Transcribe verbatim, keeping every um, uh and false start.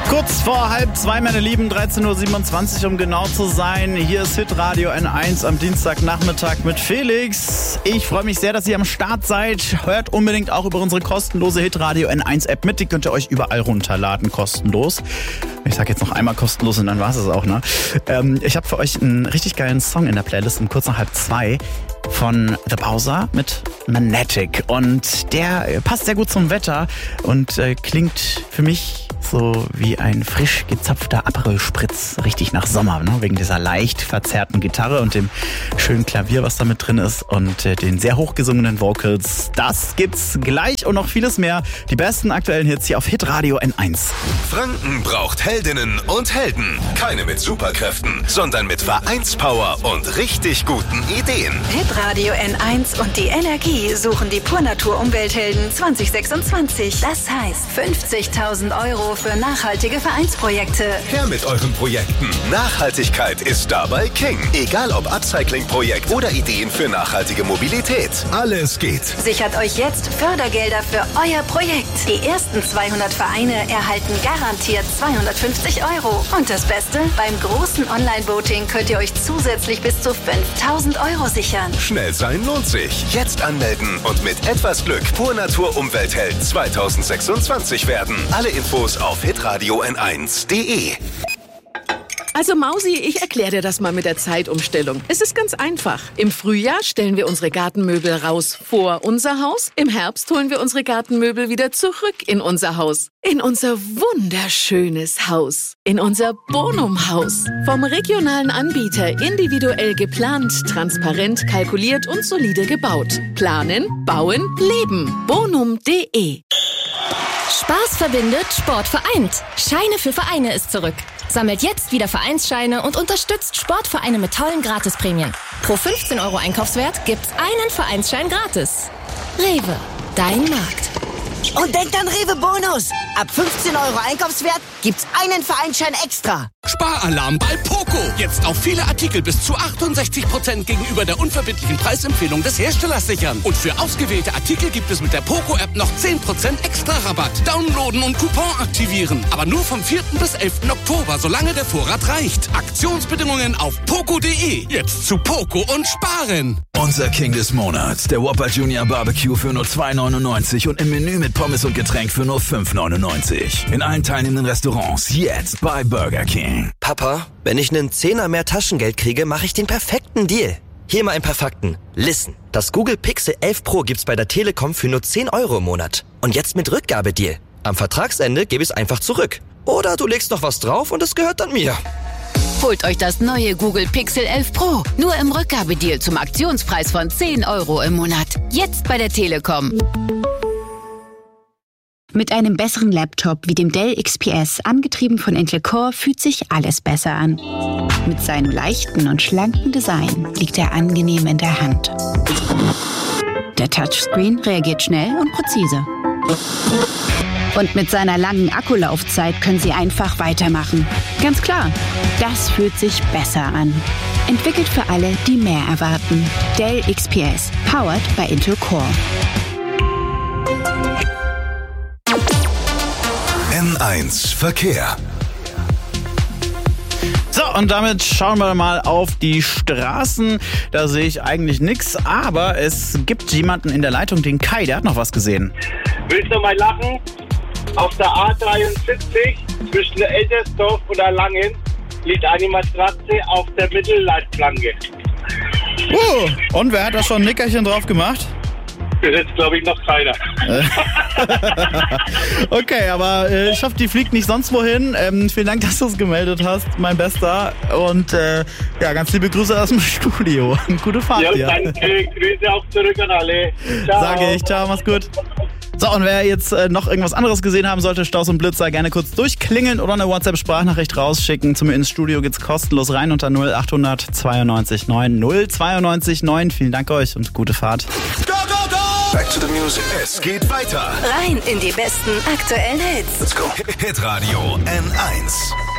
Kurz vor halb zwei, meine Lieben, dreizehn Uhr siebenundzwanzig, um genau zu sein. Hier ist Hitradio N eins am Dienstagnachmittag mit Felix. Ich freue mich sehr, dass ihr am Start seid. Hört unbedingt auch über unsere kostenlose Hitradio N eins App mit. Die könnt ihr euch überall runterladen, kostenlos. Ich sag jetzt noch einmal kostenlos und dann war's es auch, ne? Ähm, ich habe für euch einen richtig geilen Song in der Playlist um kurz nach halb zwei von The Bowser mit Magnetic. Und der passt sehr gut zum Wetter und äh, klingt für mich so wie ein frisch gezapfter Aperol-Spritz, richtig nach Sommer, ne? Wegen dieser leicht verzerrten Gitarre und dem schönen Klavier, was da mit drin ist und äh, den sehr hochgesungenen Vocals. Das gibt's gleich und noch vieles mehr. Die besten aktuellen Hits hier auf Hitradio N eins. Franken braucht Heldinnen und Helden. Keine mit Superkräften, sondern mit Vereinspower und richtig guten Ideen. Hitradio N eins und die Energie suchen die Purnatur-Umwelthelden zwanzig sechsundzwanzig. Das heißt fünfzigtausend Euro für nachhaltige Vereinsprojekte. Her mit euren Projekten. Nachhaltigkeit ist dabei King. Egal ob Upcycling-Projekt oder Ideen für nachhaltige Mobilität. Alles geht. Sichert euch jetzt Fördergelder für euer Projekt. Die ersten zweihundert Vereine erhalten garantiert zweihundertfünfzig Euro. Und das Beste? Beim großen Online-Voting könnt ihr euch zusätzlich bis zu fünftausend Euro sichern. Schnell sein lohnt sich. Jetzt anmelden und mit etwas Glück Purnatur Umweltheld zwanzig sechsundzwanzig werden. Alle Infos auf hitradio n eins punkt de. Also Mausi, ich erkläre dir das mal mit der Zeitumstellung. Es ist ganz einfach. Im Frühjahr stellen wir unsere Gartenmöbel raus vor unser Haus. Im Herbst holen wir unsere Gartenmöbel wieder zurück in unser Haus. In unser wunderschönes Haus. In unser Bonum-Haus. Vom regionalen Anbieter individuell geplant, transparent kalkuliert und solide gebaut. Planen, bauen, leben. bonum punkt de. Spaß verbindet, Sport vereint. Scheine für Vereine ist zurück. Sammelt jetzt wieder Vereinsscheine und unterstützt Sportvereine mit tollen Gratisprämien. Pro fünfzehn Euro Einkaufswert gibt's einen Vereinsschein gratis. Rewe, dein Markt. Und denkt an Rewe Bonus. Ab fünfzehn Euro Einkaufswert gibt's einen Vereinsschein extra. Sparalarm bei Poco. Jetzt auf viele Artikel bis zu achtundsechzig Prozent gegenüber der unverbindlichen Preisempfehlung des Herstellers sichern. Und für ausgewählte Artikel gibt es mit der Poco-App noch zehn Prozent extra Rabatt. Downloaden und Coupon aktivieren. Aber nur vom vierten bis elften Oktober, solange der Vorrat reicht. Aktionsbedingungen auf poco punkt de. Jetzt zu Poco und sparen. Unser King des Monats, der Whopper Junior Barbecue für nur zwei neunundneunzig und im Menü mit Pommes und Getränk für nur fünf neunundneunzig. In allen teilnehmenden Restaurants jetzt bei Burger King. Papa, wenn ich einen Zehner mehr Taschengeld kriege, mache ich den perfekten Deal. Hier mal ein paar Fakten. Listen, das Google Pixel elf Pro gibt's bei der Telekom für nur zehn Euro im Monat. Und jetzt mit Rückgabedeal. Am Vertragsende gebe ich es einfach zurück. Oder du legst noch was drauf und es gehört dann mir. Holt euch das neue Google Pixel elf Pro. Nur im Rückgabedeal zum Aktionspreis von zehn Euro im Monat. Jetzt bei der Telekom. Mit einem besseren Laptop wie dem Dell X P S, angetrieben von Intel Core, fühlt sich alles besser an. Mit seinem leichten und schlanken Design liegt er angenehm in der Hand. Der Touchscreen reagiert schnell und präzise. Und mit seiner langen Akkulaufzeit können Sie einfach weitermachen. Ganz klar, das fühlt sich besser an. Entwickelt für alle, die mehr erwarten. Dell X P S, powered by Intel Core. N eins Verkehr. So, und damit schauen wir mal auf die Straßen. Da sehe ich eigentlich nichts, aber es gibt jemanden in der Leitung, den Kai, der hat noch was gesehen. Willst du mal lachen? Auf der A dreiundsiebzig zwischen Eltersdorf und Erlangen liegt eine Matratze auf der Mittelleitplanke. Uh, und wer hat da schon ein Nickerchen drauf gemacht? Bis jetzt glaube ich noch keiner. Okay, aber äh, ich hoffe, die fliegt nicht sonst wohin. Ähm, vielen Dank, dass du es gemeldet hast, mein Bester. Und äh, ja, ganz liebe Grüße aus dem Studio. Gute Fahrt ja, dir. Danke, Grüße auch zurück an alle. Ciao. Sage ich, ciao, mach's gut. So, und wer jetzt äh, noch irgendwas anderes gesehen haben sollte, Staus und Blitzer, gerne kurz durchklingeln oder eine WhatsApp-Sprachnachricht rausschicken. Zu mir ins Studio geht's kostenlos rein unter null acht zweiundneunzig neun null zweiundneunzig neun. Vielen Dank euch und gute Fahrt. Go, go, go! Back to the music. Es geht weiter. Rein in die besten aktuellen Hits. Let's go. Hitradio N eins.